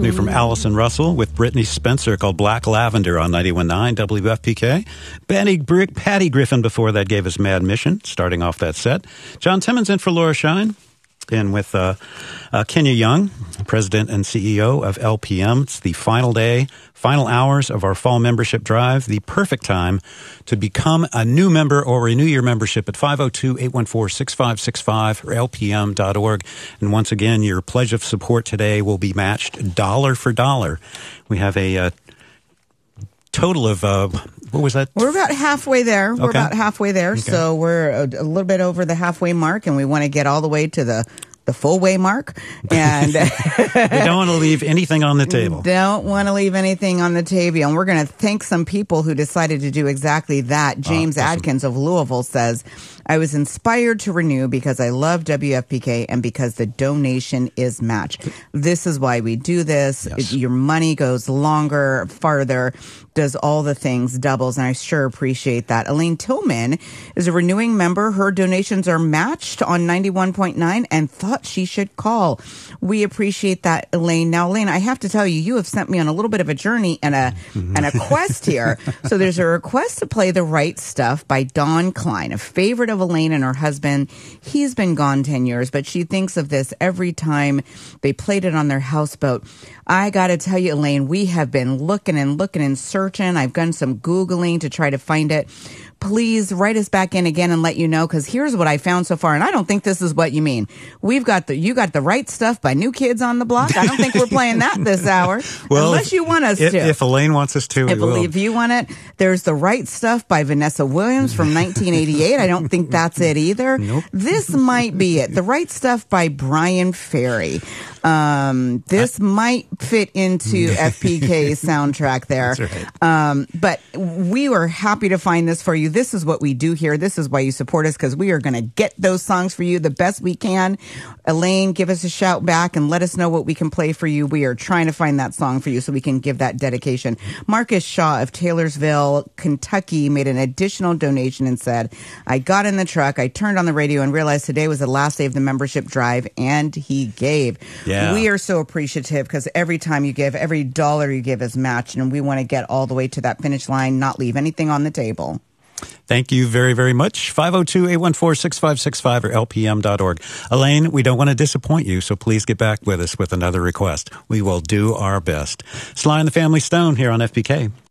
new from Allison Russell with Brittany Spencer called Black Lavender on 91.9 WFPK. Patty Griffin before that gave us Mad Mission, starting off that set. John Timmons in for Laura Shine. In with Kenya Young, President and CEO of LPM. It's the final day, final hours of our fall membership drive, the perfect time to become a new member or renew your membership at 502-814-6565 or lpm.org. And once again, your pledge of support today will be matched dollar for dollar. We have a total of, what was that? We're about halfway there. We're about halfway there. Okay. So we're a little bit over the halfway mark, and we want to get all the way to the full way mark. And we don't want to leave anything on the table. Don't want to leave anything on the table. And we're going to thank some people who decided to do exactly that. James Adkins of Louisville says, I was inspired to renew because I love WFPK and because the donation is matched. This is why we do this. Yes. Your money goes longer, farther, does all the things, doubles, and I sure appreciate that. Elaine Tillman is a renewing member. Her donations are matched on 91.9 and thought she should call. We appreciate that, Elaine. Now, Elaine, I have to tell you, you have sent me on a little bit of a journey and a quest here. So there's a request to play The Right Stuff by Don Klein, a favorite of Elaine and her husband. He's been gone 10 years, but she thinks of this every time they played it on their houseboat. I got to tell you, Elaine, we have been looking and searching. I've done some Googling to try to find it. Please write us back in again and let you know, because here's what I found so far, and I don't think this is what you mean. You got The Right Stuff by New Kids on the Block. I don't think we're playing that this hour, well, unless you want us to. If Elaine wants us to, if you want it, there's The Right Stuff by Vanessa Williams from 1988. I don't think that's it either. Nope. This might be it. The Right Stuff by Brian Ferry. This might fit into FPK's soundtrack there. That's right. But we were happy to find this for you. This is what we do here. This is why you support us, because we are going to get those songs for you the best we can. Elaine, give us a shout back and let us know what we can play for you. We are trying to find that song for you so we can give that dedication. Marcus Shaw of Taylorsville, Kentucky, made an additional donation and said, I got in the truck, I turned on the radio and realized today was the last day of the membership drive, and he gave. Yeah. We are so appreciative because every time you give, every dollar you give is matched, and we want to get all the way to that finish line, not leave anything on the table. Thank you very, very much. 502-814-6565 or lpm.org. Elaine, we don't want to disappoint you, so please get back with us with another request. We will do our best. Sly and the Family Stone here on FPK.